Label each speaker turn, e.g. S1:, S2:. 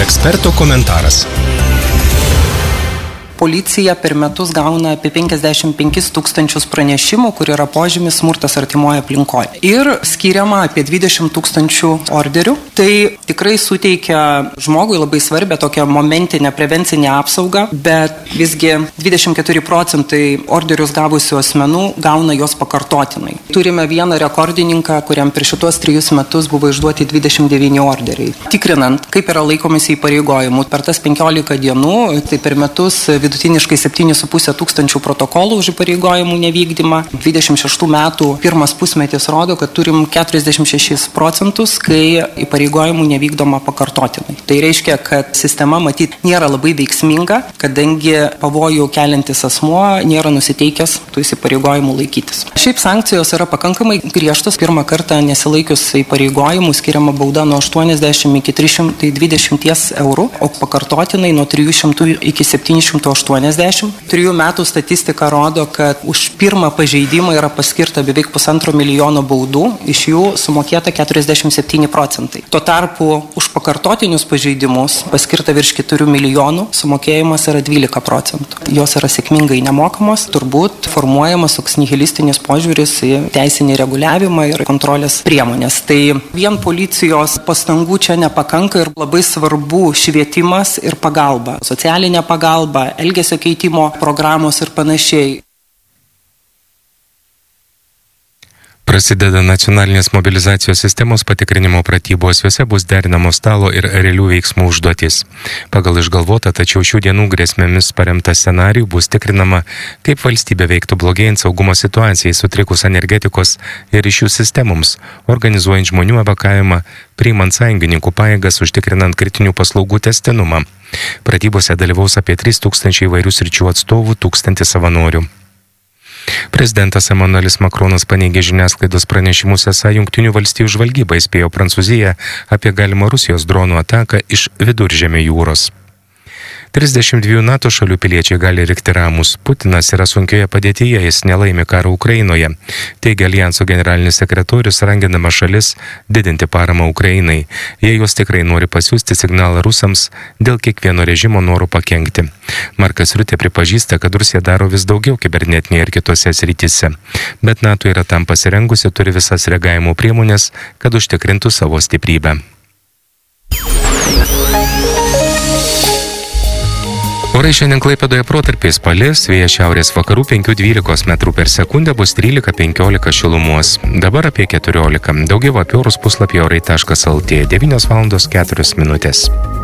S1: Eksperto komentaras.
S2: Policija per metus gauna apie 55 tūkstančius pranešimų, kur yra požymis smurtas artimoje aplinkoje. Ir skiriama apie 20 tūkstančių orderių. Tai tikrai suteikia žmogui labai svarbę tokią momentinę prevencinę apsaugą, bet visgi 24% orderius gavusių asmenų gauna juos pakartotinai. Turime vieną rekordininką, kuriam per šitos 3 metus buvo išduoti 29 orderiai. Tikrinant, kaip yra laikomasi įpareigojimų, per tas 15 dienų, tai per metus vidutiniškai 7,5 tūkstančių protokolų už įpareigojimų nevykdymą. 26 metų pirmas pusmetis rodo, kad turim 46%, kai įpareigojimų nevykdoma pakartotinai. Tai reiškia, kad sistema matyt nėra labai veiksminga, kadangi pavojų keliantis asmuo nėra nusiteikęs tų įpareigojimų laikytis. Šiaip sankcijos yra pakankamai griežtos. Pirmą kartą nesilaikius įpareigojimų skiriama bauda nuo 80 iki 320 eurų, o pakartotinai nuo 300 iki 780. 3 metų statistika rodo, kad už pirmą pažeidimą yra paskirta beveik 1,5 milijono baudų, iš jų sumokėta 47%. Tuo tarpu už pakartotinius pažeidimus paskirta virš 4 milijonų, sumokėjimas yra 12%. Jos yra sėkmingai nemokamos, turbūt formuojamas toks nihilistinis požiūris į teisinį reguliavimą ir kontrolės priemonės. Tai vien policijos pastangų čia nepakanka ir labai svarbu švietimas ir pagalba, socialinė pagalba, elgesio keitimo programos ir panašiai.
S3: Prasideda nacionalinės mobilizacijos sistemos patikrinimo pratybos, juose bus derinamos stalo ir realių veiksmų užduotis. Pagal išgalvotą, tačiau šių dienų grėsmėmis paremtą scenarijų bus tikrinama, kaip valstybė veiktų blogėjant saugumo situacijai, sutrikus energetikos ir ryšių sistemoms, organizuojant žmonių evakavimą, priimant sąjungininkų pajėgas, užtikrinant kritinių paslaugų tęstinumą. Pratybose dalyvaus apie 3,000 įvairių sričių atstovų, 1,000 savanorių. Prezidentas Emanuelis Makronas paneigė žiniasklaidos pranešimus, esą Jungtinių valstijų žvalgyba įspėjo Prancūziją apie galimą Rusijos dronų ataką iš Viduržemio jūros. 32 NATO šalių piliečiai gali likti ramūs. Putinas yra sunkioje padėtyje, jis nelaimi karą Ukrainoje. Teigia Aljanso generalinis sekretorius, ragindama šalis didinti paramą Ukrainai. Jie juos tikrai nori pasiųsti signalą rusams dėl kiekvieno režimo norų pakenkti. Markas Riutė pripažįsta, kad Rusija daro vis daugiau kibernetinėje ir kitose srityse. Bet NATO yra tam pasirengusi, turi visas reagavimo priemonės, kad užtikrintų savo stiprybę. Orai šiandien Klaipėdoje protarpiais palis, vėjas šiaurės vakarų 5–12 metrų per sekundę, bus 13–15 šilumos. Dabar apie 14. Daugiau apie orus puslapyje orai.lt 9:04.